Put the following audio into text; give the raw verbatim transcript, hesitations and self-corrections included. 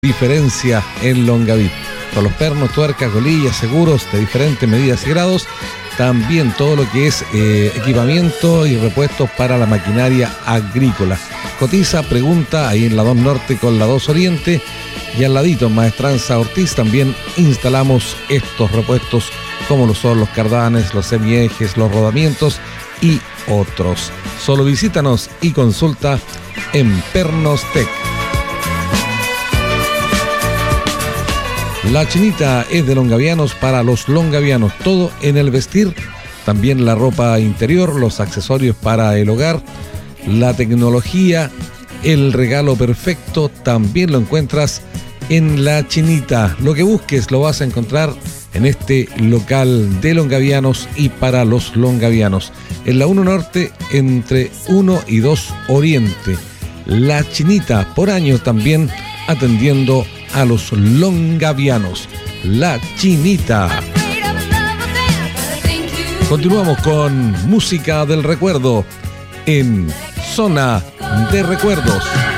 diferencia en Longaví. Con los pernos, tuercas, golillas, seguros de diferentes medidas y grados. También todo lo que es eh, equipamiento y repuestos para la maquinaria agrícola. Cotiza, pregunta, ahí en la dos Norte con la dos Oriente. Y al ladito, en Maestranza Ortiz, también instalamos estos repuestos como lo son los cardanes, los semiejes, los rodamientos y otros. Solo visítanos y consulta en Pernos Tech. La Chinita es de longavianos para los longavianos, todo en el vestir, también la ropa interior, los accesorios para el hogar, la tecnología, el regalo perfecto, también lo encuentras en La Chinita. Lo que busques lo vas a encontrar en este local de longavianos y para los longavianos. En la uno Norte, entre uno y dos Oriente. La Chinita, por año también atendiendo a los longavianos. La Chinita. Continuamos con música del recuerdo en Zona de Recuerdos.